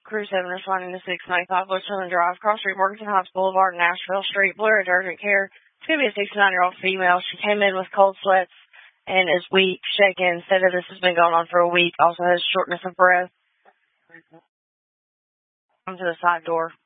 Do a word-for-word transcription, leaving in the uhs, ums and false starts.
Crew seven responding to six ninety-five West Children Drive, Cross Street, Morganton Heights Boulevard, Nashville Street, Blue Ridge Urgent Care. It's going to be a sixty-nine-year-old female. She came in with cold sweats and is weak, shaking, said that this has been going on for a week. Also has shortness of breath. Come to the side door.